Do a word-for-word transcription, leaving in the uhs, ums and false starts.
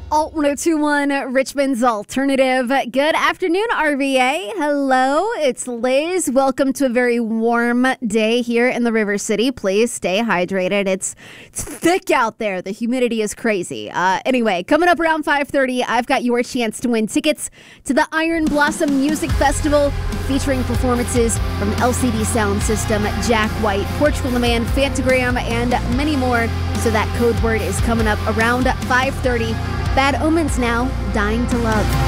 Alt one oh two point one, Richmond's Alternative. Good afternoon, R V A. Hello, it's Liz. Welcome to a very warm day here in the River City. Please stay hydrated. It's, it's thick out there. The humidity is crazy. Uh, anyway, coming up around five thirty, I've got your chance to win tickets to the Iron Blossom Music Festival, featuring performances from L C D Sound System, Jack White, Portugal the Man, Fantagram, and many more. So that code word is coming up around five thirty. Bad Omens now, Dying to Love.